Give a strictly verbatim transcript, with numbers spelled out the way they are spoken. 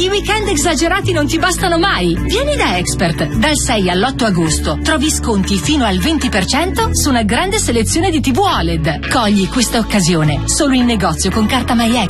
I weekend esagerati non ti bastano mai. Vieni da Expert. Dal sei all'otto agosto trovi sconti fino al venti per cento su una grande selezione di tivù O L E D. Cogli questa occasione solo in negozio con carta My